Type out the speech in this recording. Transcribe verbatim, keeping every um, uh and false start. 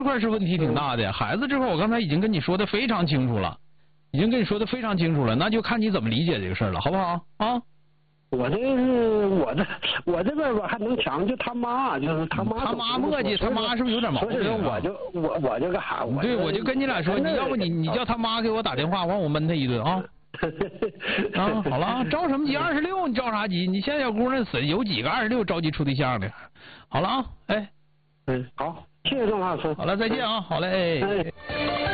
这块是问题挺大的。孩子这块我刚才已经跟你说的非常清楚了，已经跟你说的非常清楚了，那就看你怎么理解这个事儿了，好不好啊？ 我这是我这我这边吧还能抢，就他妈就是他妈他妈磨叽，他妈是不是有点毛病？ 所以说我就我我就干啥？ 对，我就跟你俩说，你要不你你叫他妈给我打电话，完我闷他一顿啊。啊，好了，着什么急？二十六，你着啥急？你现在小姑娘死有几个二十六着急处对象的？好了啊，哎， 嗯，好，谢谢郑老师。 好了，再见啊，好嘞。 哎